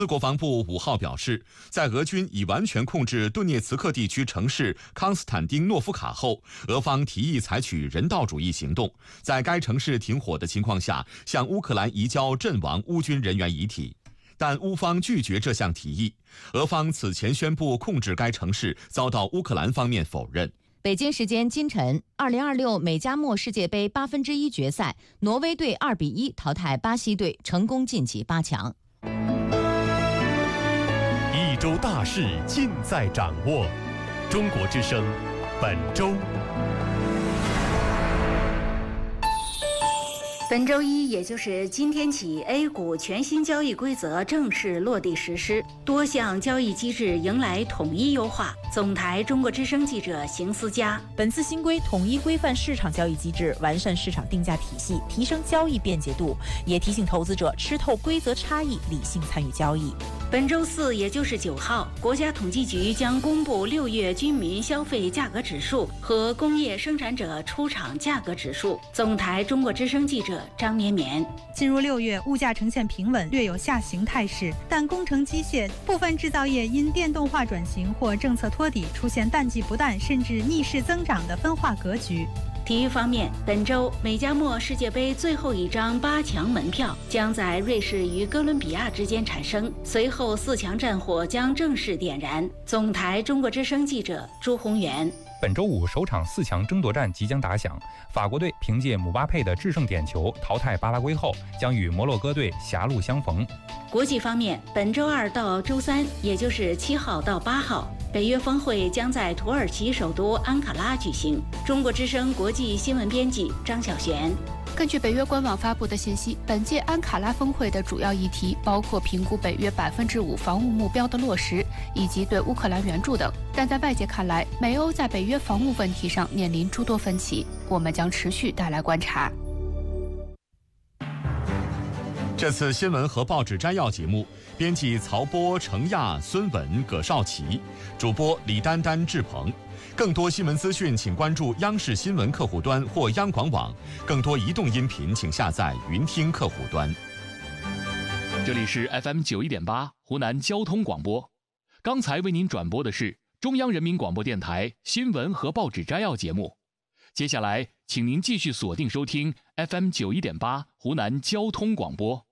国防部5号表示，在俄军已完全控制顿涅茨克地区城市康斯坦丁诺夫卡后，俄方提议采取人道主义行动，在该城市停火的情况下，向乌克兰移交阵亡乌军人员遗体。但乌方拒绝这项提议。俄方此前宣布控制该城市，遭到乌克兰方面否认。 北京时间今晨，2026美加墨世界杯1/8决赛，挪威队2比1淘汰巴西队，成功晋级8强。 一周大事尽在掌握，中国之声本周。 本周一，也就是今天起 ，A 股全新交易规则正式落地实施，多项交易机制迎来统一优化。总台中国之声记者邢思佳。 本次新规统一规范市场交易机制，完善市场定价体系，提升交易便捷度，也提醒投资者吃透规则差异，理性参与交易。 本周四，也就是9号，国家统计局将公布6月居民消费价格指数和工业生产者出厂价格指数。总台中国之声记者张绵绵。 进入6月，物价呈现平稳，略有下行态势，但工程机械部分制造业因电动化转型或政策托底，出现淡季不淡甚至逆势增长的分化格局。 体育方面，本周美加墨世界杯最后一张8强门票将在瑞士与哥伦比亚之间产生，随后4强战火将正式点燃。总台中国之声记者朱宏元。 本周五首场4强争夺战即将打响，法国队凭借姆巴佩的制胜点球淘汰巴拉圭后，将与摩洛哥队狭路相逢。 国际方面，本周2到周3，也就是7号到8号，北约峰会将在土耳其首都安卡拉举行。中国之声国际新闻编辑张晓璇。 根据北约官网发布的信息，本届安卡拉峰会的主要议题包括评估北约5%防务目标的落实，以及对乌克兰援助等。但在外界看来，美欧在北约防务问题上面临诸多分歧，我们将持续带来观察。 这次新闻和报纸摘要节目，编辑曹波、程亚、孙文、葛少奇，主播李丹丹、志鹏。更多新闻资讯，请关注央视新闻客户端或央广网。更多移动音频，请下载云听客户端。 这里是 FM 91.8湖南交通广播。刚才为您转播的是中央人民广播电台新闻和报纸摘要节目。接下来，请您继续锁定收听 FM 91.8湖南交通广播。